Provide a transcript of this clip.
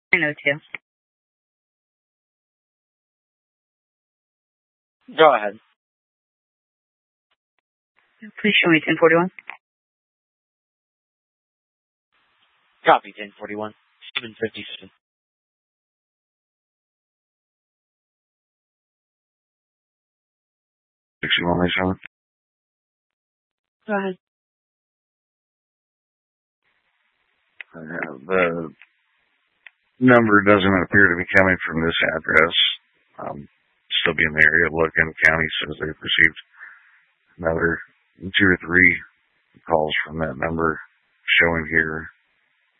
902. Go ahead. Please show me 1041. Copy 1041. 757. 61 Go ahead. The number doesn't appear to be coming from this address. Still be in the area looking. County says they've received another 2 or 3 calls from that number showing here.